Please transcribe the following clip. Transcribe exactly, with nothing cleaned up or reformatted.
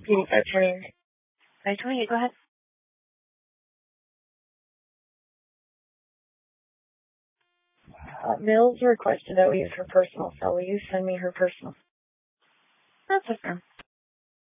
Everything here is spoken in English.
eighty-five twenty. five twenty-eight, go ahead. Uh, Mills requested that we use her personal cell. Will you send me her personal? That's affirmed.